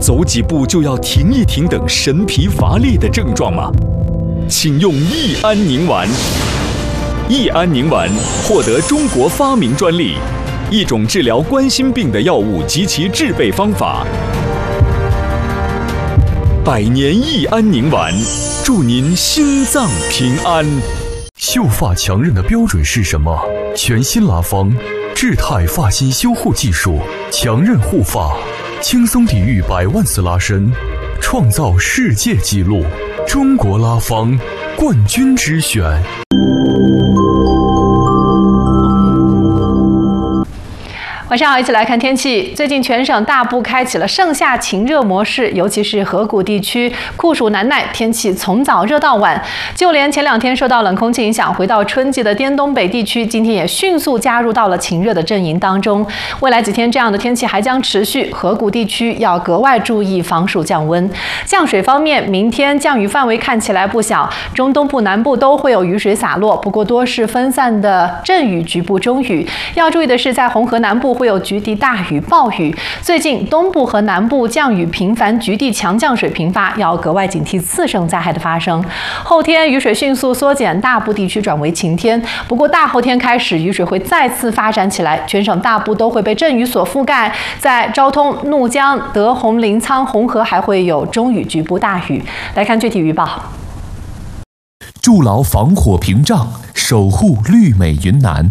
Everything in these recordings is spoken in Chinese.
走几步就要停一停等神疲乏力的症状吗？请用益安宁丸。益安宁丸获得中国发明专利，一种治疗冠心病的药物及其制备方法。百年益安宁丸，祝您心脏平安。 秀发强韧的标准是什么？全新拉芳智泰发型修护技术，强韧护发，轻松抵御100万次拉伸，创造世界纪录。中国拉芳冠军之选。 晚上好，一起来看天气。最近全省大部开启了盛夏晴热模式，尤其是河谷地区酷暑难耐，天气从早热到晚。就连前2天受到冷空气影响，回到春季的滇东北地区，今天也迅速加入到了晴热的阵营当中。未来几天这样的天气还将持续，河谷地区要格外注意防暑降温。降水方面，明天降雨范围看起来不小，中东部、南部都会有雨水洒落，不过多是分散的阵雨、局部中雨。要注意的是，在红河南部会有局地大雨、暴雨。最近东部和南部降雨频繁，局地强降水频发，要格外警惕次生灾害的发生。后天雨水迅速缩减，大部地区转为晴天。不过大后天开始，雨水会再次发展起来，全省大部都会被阵雨所覆盖。在昭通、怒江、德宏、临沧、红河还会有中雨、局部大雨。来看具体预报。 筑牢防火屏障，守护绿美云南。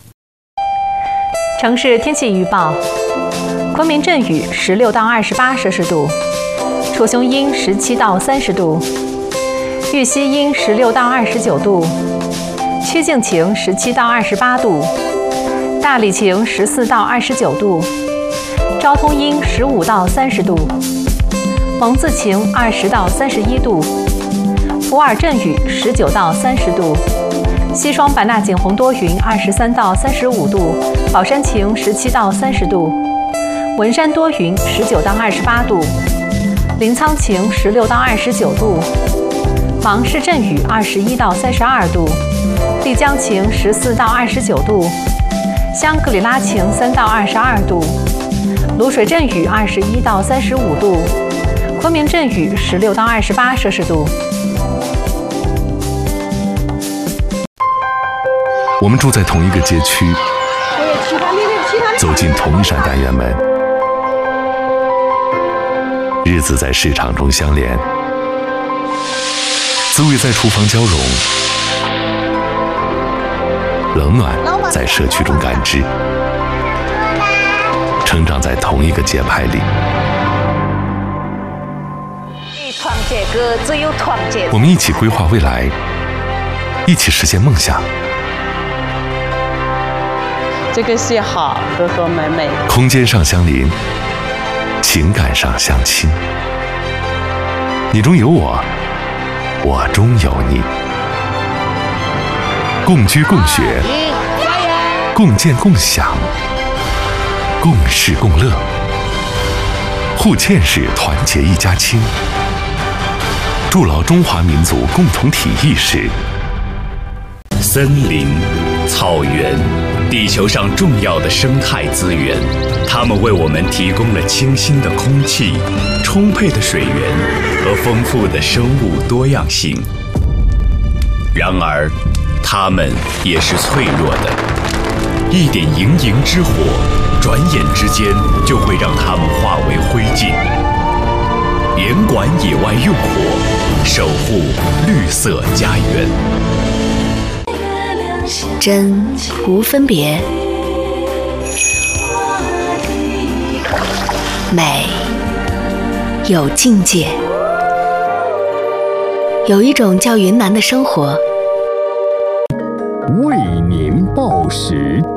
城市天气预报：昆明阵雨16到28摄氏度，楚雄阴17到30度，玉溪阴16到29度，曲靖晴17到28度，大理晴14到29度，昭通阴15到30度，蒙自晴20到31度，普洱阵雨19到30度。西双版纳景洪多云23到35度，宝山晴17到30度，文山多云19到28度，临沧晴16到29度，芒市阵雨21到32度，丽江晴14到29度，香格里拉晴3到22度，卤水阵雨21到35度，昆明阵雨16到28摄氏度。 我们住在同一个街区，走进同一扇单元门，日子在市场中相连，滋味在厨房交融，冷暖在社区中感知，成长在同一个节拍里。我们一起规划未来，一起实现梦想。 这个是好，和和美美。 空间上相邻，情感上相亲。你中有我，我中有你。共居共学，共建共享，共事共乐。互嵌式团结一家亲，筑牢中华民族共同体意识。 森林、草原，地球上重要的生态资源，它们为我们提供了清新的空气、充沛的水源和丰富的生物多样性。然而，它们也是脆弱的，一点营营之火，转眼之间就会让它们化为灰烬。严管野外用火，守护绿色家园。 真无分别，美有境界。有一种叫云南的生活。 为您报时。